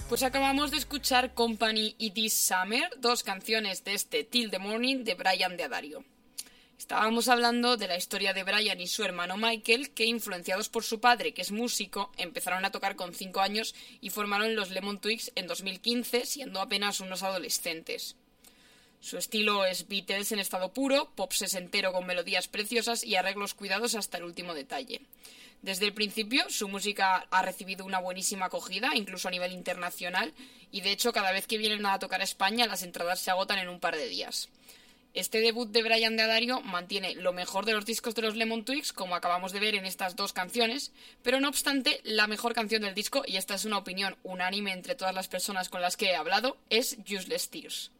Pues acabamos de escuchar Company y This Summer, dos canciones de este Till the Morning de Brian de Addario. Estábamos hablando de la historia de Brian y su hermano Michael, que influenciados por su padre, que es músico, empezaron a tocar con 5 años y formaron los Lemon Twigs en 2015, siendo apenas unos adolescentes. Su estilo es Beatles en estado puro, pop sesentero con melodías preciosas y arreglos cuidados hasta el último detalle. Desde el principio, su música ha recibido una buenísima acogida, incluso a nivel internacional, y de hecho cada vez que vienen a tocar a España las entradas se agotan en un par de días. Este debut de Brian de Addario mantiene lo mejor de los discos de los Lemon Twigs, como acabamos de ver en estas dos canciones, pero no obstante, la mejor canción del disco, y esta es una opinión unánime entre todas las personas con las que he hablado, es Useless Tears.